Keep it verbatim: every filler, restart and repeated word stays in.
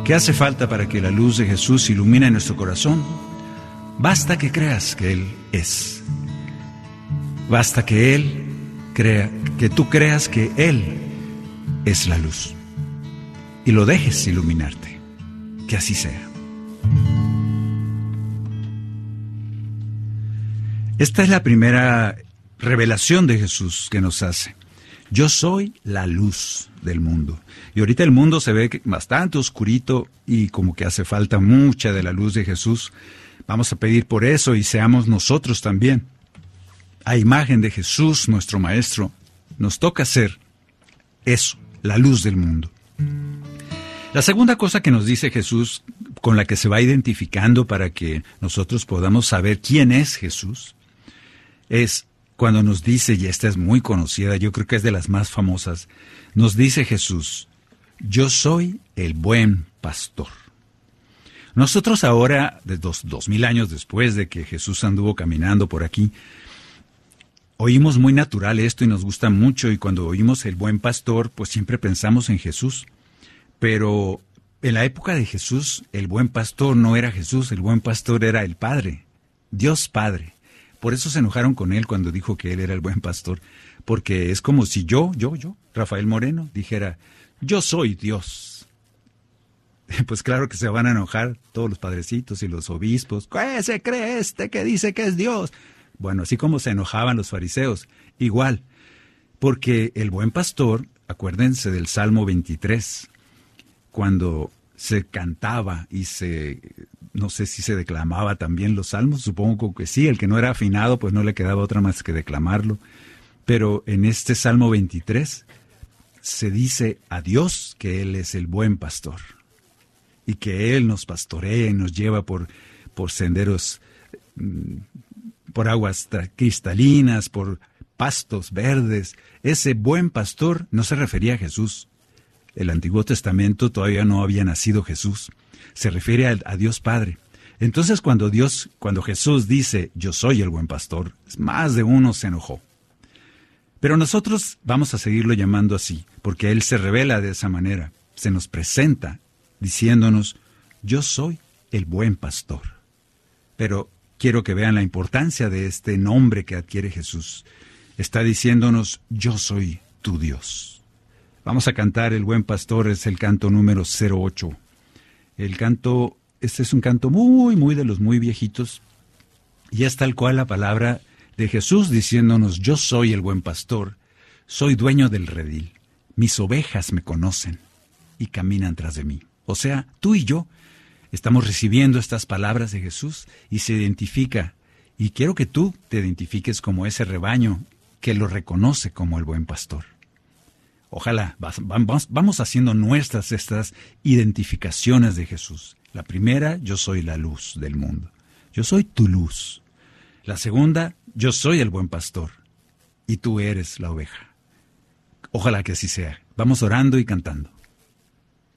¿Qué hace falta para que la luz de Jesús ilumine nuestro corazón? Basta que creas que Él es. Basta que Él crea, que tú creas que Él es la luz. Y lo dejes iluminarte. Que así sea. Esta es la primera revelación de Jesús que nos hace. Yo soy la luz del mundo. Y ahorita el mundo se ve bastante oscurito y como que hace falta mucha de la luz de Jesús. Vamos a pedir por eso y seamos nosotros también. A imagen de Jesús, nuestro Maestro, nos toca ser eso, la luz del mundo. La segunda cosa que nos dice Jesús, con la que se va identificando para que nosotros podamos saber quién es Jesús, es cuando nos dice, y esta es muy conocida, yo creo que es de las más famosas, nos dice Jesús, yo soy el buen pastor. Nosotros ahora, de dos, dos mil años después de que Jesús anduvo caminando por aquí, oímos muy natural esto y nos gusta mucho, y cuando oímos el buen pastor, pues siempre pensamos en Jesús. Pero en la época de Jesús, el buen pastor no era Jesús, el buen pastor era el Padre, Dios Padre. Por eso se enojaron con él cuando dijo que él era el buen pastor, porque es como si yo, yo, yo, Rafael Moreno, dijera, yo soy Dios. Pues claro que se van a enojar todos los padrecitos y los obispos. ¿Qué se cree este que dice que es Dios? Bueno, así como se enojaban los fariseos, igual, porque el buen pastor, acuérdense del Salmo veintitrés, cuando se cantaba y se, no sé si se declamaba también los salmos, supongo que sí, el que no era afinado pues no le quedaba otra más que declamarlo, pero en este Salmo veintitrés se dice a Dios que Él es el buen pastor y que Él nos pastorea y nos lleva por, por senderos, por aguas cristalinas, por pastos verdes. Ese buen pastor no se refería a Jesús. El Antiguo Testamento todavía no había nacido Jesús. Se refiere a, a Dios Padre. Entonces cuando Dios, cuando Jesús dice, yo soy el buen pastor, más de uno se enojó. Pero nosotros vamos a seguirlo llamando así, porque Él se revela de esa manera. Se nos presenta diciéndonos, yo soy el buen pastor. Pero quiero que vean la importancia de este nombre que adquiere Jesús. Está diciéndonos, yo soy tu Dios. Vamos a cantar El Buen Pastor, es el canto número cero ocho. El canto, este es un canto muy, muy de los muy viejitos, y es tal cual la palabra de Jesús diciéndonos, yo soy el buen pastor, soy dueño del redil, mis ovejas me conocen y caminan tras de mí. O sea, tú y yo estamos recibiendo estas palabras de Jesús y se identifica, y quiero que tú te identifiques como ese rebaño que lo reconoce como el buen pastor. Ojalá, vamos, vamos haciendo nuestras estas identificaciones de Jesús. La primera, yo soy la luz del mundo. Yo soy tu luz. La segunda, yo soy el buen pastor. Y tú eres la oveja. Ojalá que así sea. Vamos orando y cantando.